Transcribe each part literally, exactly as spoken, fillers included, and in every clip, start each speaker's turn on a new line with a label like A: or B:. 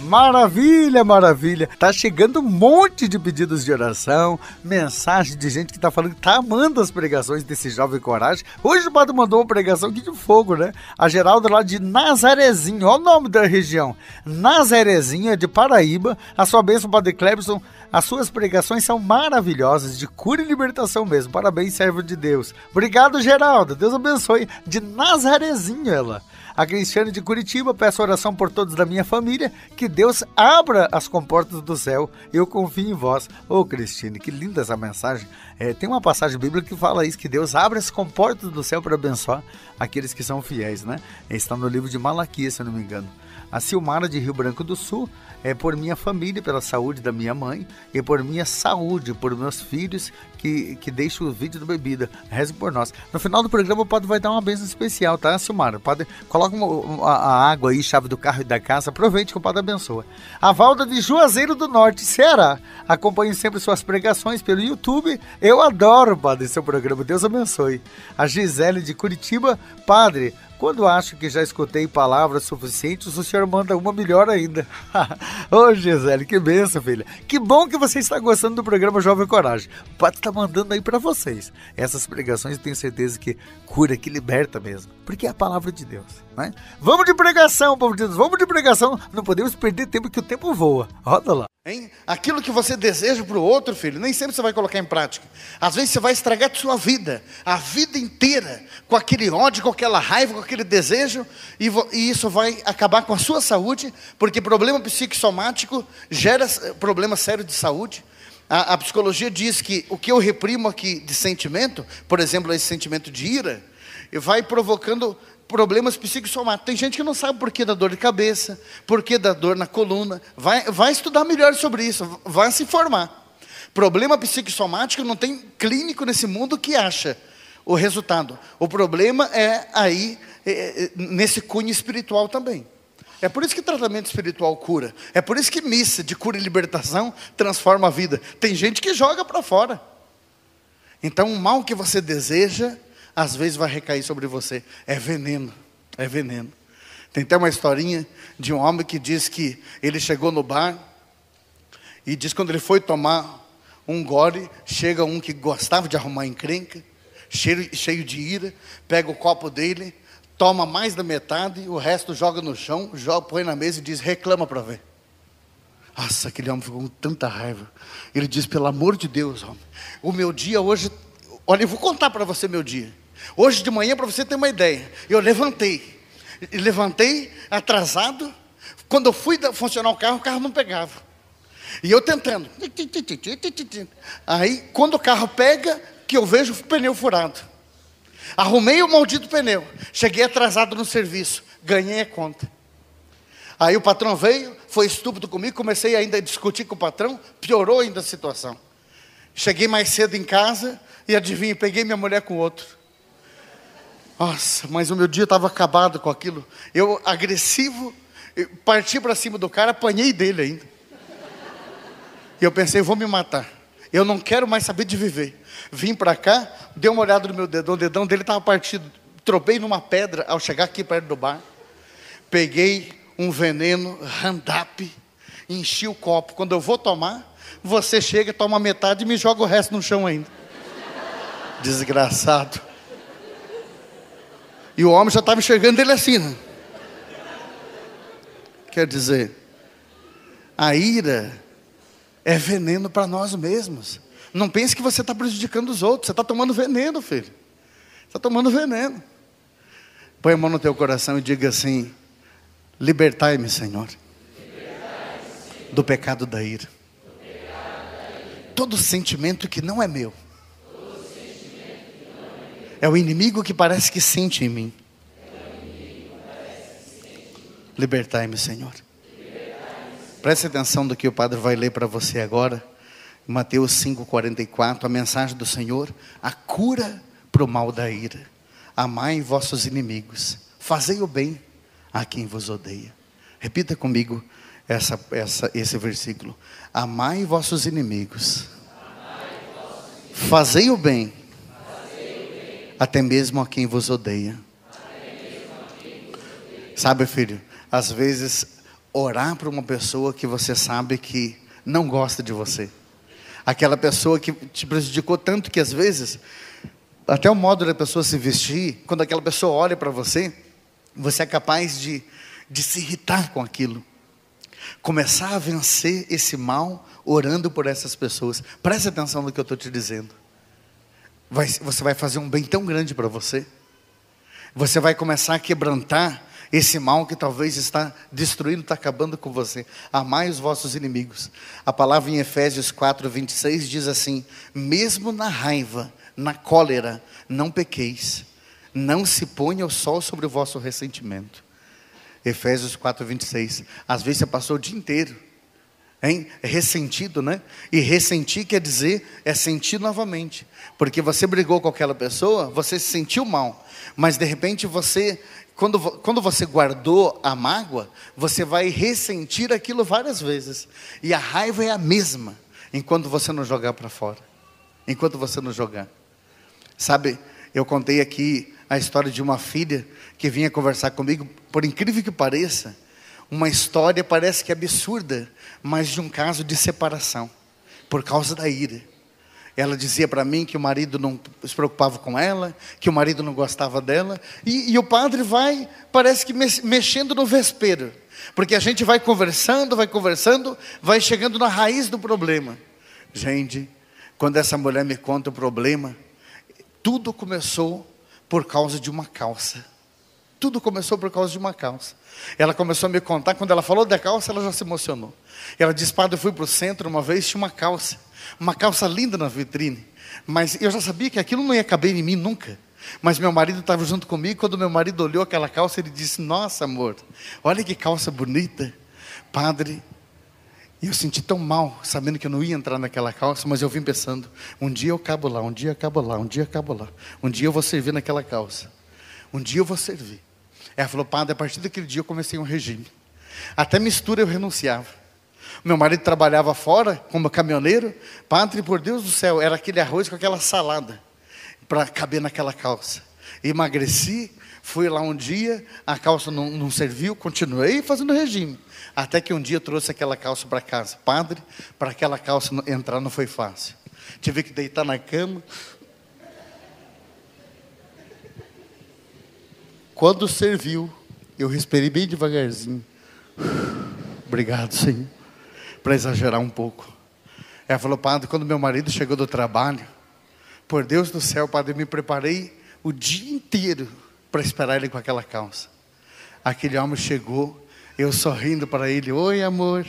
A: Maravilha, maravilha. Tá chegando um monte de pedidos de oração, mensagem de gente que tá falando que tá amando as pregações desse Jovem Coragem. Hoje o padre mandou uma pregação aqui de fogo, né? A Geralda lá de Nazarezinho, olha o nome da região. Nazarezinho, é de Paraíba. A sua bênção, padre Clebson. As suas pregações são maravilhosas, de cura e libertação mesmo. Parabéns, servo de Deus. Obrigado, Geralda. Deus abençoe. De Nazarezinho, ela. A Cristiane de Curitiba, peço oração por todos da minha família, que Deus abra as comportas do céu, eu confio em vós. Ô Cristiane, que linda essa mensagem. É, tem uma passagem bíblica que fala isso, que Deus abre as comportas do céu para abençoar aqueles que são fiéis, né? Está no livro de Malaquias, se eu não me engano. A Silmara de Rio Branco do Sul, é por minha família, pela saúde da minha mãe e por minha saúde, por meus filhos que, que deixam o vídeo do bebida. Reze por nós. No final do programa o padre vai dar uma bênção especial, tá, Silmara? Padre, coloca uma, a, a água aí, chave do carro e da casa, aproveite que o padre abençoa. A Valda de Juazeiro do Norte, Ceará. Acompanho sempre suas pregações pelo YouTube. Eu adoro, padre, seu programa. Deus abençoe. A Gisele de Curitiba, padre, quando acho que já escutei palavras suficientes, o senhor manda uma melhor ainda. Ô Gisele, que benção, filha. Que bom que você está gostando do programa Jovem Coragem. O padre está mandando aí para vocês. Essas pregações eu tenho certeza que cura, que liberta mesmo. Porque é a palavra de Deus, né? Vamos de pregação, povo de Deus. Vamos de pregação. Não podemos perder tempo, que o tempo voa. Roda lá.
B: Hein? Aquilo que você deseja para o outro, filho, nem sempre você vai colocar em prática. Às vezes você vai estragar a sua vida, a vida inteira, com aquele ódio, com aquela raiva, com aquele desejo, e, e isso vai acabar com a sua saúde, porque problema psicossomático gera problema sério de saúde. A, a psicologia diz que o que eu reprimo aqui de sentimento, por exemplo, esse sentimento de ira, vai provocando problemas psicossomáticos. Tem gente que não sabe por que da dor de cabeça, por que da dor na coluna. Vai, vai estudar melhor sobre isso, vai se informar. Problema psicossomático não tem clínico nesse mundo que acha o resultado. O problema é aí, é, é, nesse cunho espiritual também. É por isso que tratamento espiritual cura. É por isso que missa de cura e libertação transforma a vida. Tem gente que joga para fora. Então o mal que você deseja, às vezes vai recair sobre você. É veneno, é veneno. Tem até uma historinha de um homem que diz que ele chegou no bar e diz que quando ele foi tomar um gole, chega um que gostava de arrumar encrenca, cheio, cheio de ira, pega o copo dele, toma mais da metade, o resto joga no chão, joga, põe na mesa e diz, reclama para ver. Nossa, aquele homem ficou com tanta raiva. Ele diz, pelo amor de Deus, homem, o meu dia hoje, olha, eu vou contar para você meu dia. Hoje de manhã, para você ter uma ideia, eu levantei, levantei atrasado, quando eu fui funcionar o carro, o carro não pegava, e eu tentando, aí quando o carro pega, que eu vejo o pneu furado, arrumei o maldito pneu, cheguei atrasado no serviço, ganhei a conta, aí o patrão veio, foi estúpido comigo, comecei ainda a discutir com o patrão, piorou ainda a situação, cheguei mais cedo em casa, e adivinha, peguei minha mulher com outro. Nossa, mas o meu dia estava acabado com aquilo. Eu, agressivo, eu parti para cima do cara, apanhei dele ainda. E eu pensei, vou me matar. Eu não quero mais saber de viver. Vim para cá, dei uma olhada no meu dedão, o dedão dele estava partido. Tropei numa pedra ao chegar aqui perto do bar. Peguei um veneno, Roundup, enchi o copo. Quando eu vou tomar, você chega, toma metade e me joga o resto no chão ainda. Desgraçado. E o homem já estava enxergando ele assim, né? Quer dizer, a ira é veneno para nós mesmos. Não pense que você está prejudicando os outros. Você está tomando veneno, filho. Você está tomando veneno. Põe a mão no teu coração e diga assim, libertai-me, Senhor, libertai-me, do pecado da ira. Do pecado da ira. Todo sentimento que não é meu é o inimigo que parece que sente em mim. Libertai-me, Senhor. Preste atenção do que o Padre vai ler para você agora. Mateus cinco, quarenta e quatro. A mensagem do Senhor. A cura para o mal da ira. Amai vossos inimigos. Fazei o bem a quem vos odeia. Repita comigo essa, essa, esse versículo. Amai vossos inimigos. Fazei o bem até mesmo a quem vos odeia. Sabe, filho, às vezes orar para uma pessoa que você sabe que não gosta de você. Aquela pessoa que te prejudicou tanto que às vezes, até o modo da pessoa se vestir, quando aquela pessoa olha para você, você é capaz de, de se irritar com aquilo. Começar a vencer esse mal orando por essas pessoas. Preste atenção no que eu estou te dizendo. Vai, você vai fazer um bem tão grande para você. Você vai começar a quebrantar esse mal que talvez está destruindo, está acabando com você. Amai os vossos inimigos. A palavra em Efésios quatro, vinte e seis diz assim: mesmo na raiva, na cólera, não pequeis. Não se ponha o sol sobre o vosso ressentimento. Efésios quatro, vinte e seis. Às vezes você passou o dia inteiro, hein? Ressentido, né? E ressentir quer dizer, é sentir novamente. Porque você brigou com aquela pessoa, você se sentiu mal. Mas de repente você, quando, quando você guardou a mágoa, você vai ressentir aquilo várias vezes. E a raiva é a mesma, enquanto você não jogar para fora. Enquanto você não jogar. Sabe, eu contei aqui a história de uma filha que vinha conversar comigo, por incrível que pareça, uma história parece que absurda, mas de um caso de separação, por causa da ira. Ela dizia para mim que o marido não se preocupava com ela, que o marido não gostava dela, e, e o padre vai, parece que mexendo no vespeiro, porque a gente vai conversando, vai conversando, vai chegando na raiz do problema. Gente, quando essa mulher me conta o problema, tudo começou por causa de uma calça. Tudo começou por causa de uma calça. Ela começou a me contar, quando ela falou da calça, ela já se emocionou. Ela disse: padre, eu fui para o centro uma vez, tinha uma calça, uma calça linda na vitrine, mas eu já sabia que aquilo não ia caber em mim nunca. Mas meu marido estava junto comigo, quando meu marido olhou aquela calça, ele disse: nossa, amor, olha que calça bonita. Padre, e eu senti tão mal, sabendo que eu não ia entrar naquela calça, mas eu vim pensando, um dia eu cabo lá, um dia eu cabo lá, um dia eu cabo lá, um dia eu vou servir naquela calça, um dia eu vou servir. Ela falou: padre, a partir daquele dia eu comecei um regime, até mistura eu renunciava. Meu marido trabalhava fora, como caminhoneiro. Padre, por Deus do céu, era aquele arroz com aquela salada, para caber naquela calça. Emagreci, fui lá um dia, a calça não, não serviu, continuei fazendo regime. Até que um dia eu trouxe aquela calça para casa. Padre, para aquela calça entrar não foi fácil. Tive que deitar na cama. Quando serviu, eu respirei bem devagarzinho. Obrigado, Senhor. Para exagerar um pouco. Ela falou: padre, quando meu marido chegou do trabalho, por Deus do céu, padre, eu me preparei o dia inteiro para esperar ele com aquela calça. Aquele homem chegou, eu sorrindo para ele: oi, amor.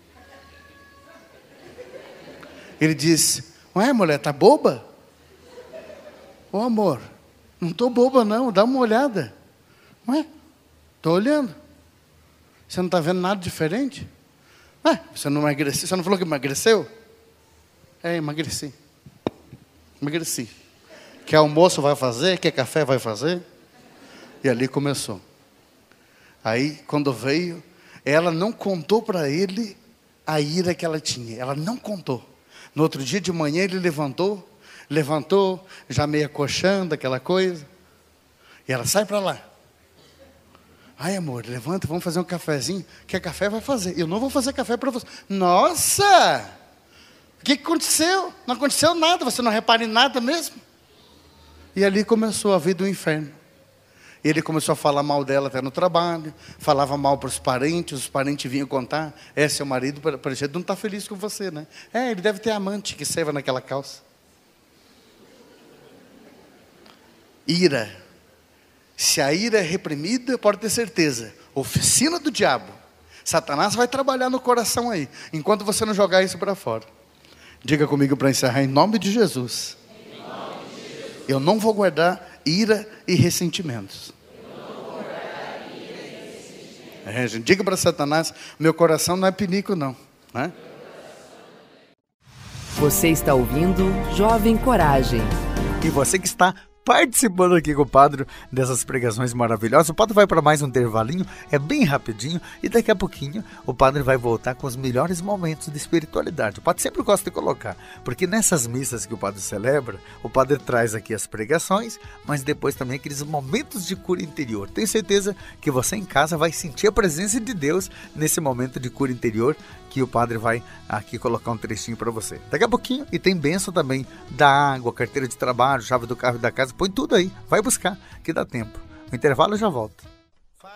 B: Ele disse: ué, mulher, tá boba? Ô, amor, não estou boba não, dá uma olhada. Ué, estou olhando. Você não está vendo nada diferente? Ué, você não emagreceu? Você não falou que emagreceu? É, emagreci. Emagreci. Que almoço vai fazer? Que café vai fazer? E ali começou. Aí, quando veio, ela não contou para ele a ira que ela tinha. Ela não contou. No outro dia de manhã ele levantou, levantou, já meio acochando, aquela coisa. E ela: sai para lá. Ai, amor, levanta, vamos fazer um cafezinho. Que café vai fazer? Eu não vou fazer café para você. Nossa! O que aconteceu? Não aconteceu nada, você não repara em nada mesmo? E ali começou a vida do inferno. Ele começou a falar mal dela até no trabalho, falava mal para os parentes, os parentes vinham contar: é, seu marido, por exemplo, não está feliz com você, né? É, ele deve ter amante que serva naquela calça. Ira. Se a ira é reprimida, pode ter certeza, oficina do diabo. Satanás vai trabalhar no coração aí, enquanto você não jogar isso para fora. Diga comigo para encerrar: em nome de Jesus. Em nome de Jesus. Eu não vou guardar ira e ressentimentos. Eu não vou guardar ira e ressentimentos. É, gente, diga para Satanás: meu coração não é pinico não. Né?
C: Você está ouvindo Jovem Coragem.
A: E você que está participando aqui com o Padre dessas pregações maravilhosas. O Padre vai para mais um intervalinho, é bem rapidinho, e daqui a pouquinho o Padre vai voltar com os melhores momentos de espiritualidade. O Padre sempre gosta de colocar, porque nessas missas que o Padre celebra, o Padre traz aqui as pregações, mas depois também aqueles momentos de cura interior. Tenho certeza que você em casa vai sentir a presença de Deus nesse momento de cura interior, que o Padre vai aqui colocar um trechinho para você. Daqui a pouquinho, e tem bênção também da água, carteira de trabalho, chave do carro e da casa, põe tudo aí, vai buscar, que dá tempo. O intervalo já volta.